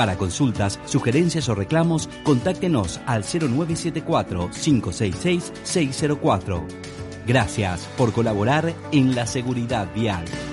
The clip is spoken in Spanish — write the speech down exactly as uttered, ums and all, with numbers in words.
Para consultas, sugerencias o reclamos, contáctenos al cero nueve siete cuatro, cinco seis seis, seis cero cuatro. Gracias por colaborar en la seguridad vial.